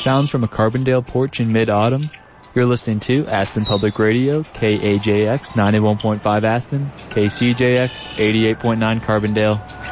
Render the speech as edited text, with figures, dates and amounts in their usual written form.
Sounds from a Carbondale porch in mid-autumn. You're listening to Aspen Public Radio, KAJX 91.5 Aspen, KCJX 88.9 Carbondale.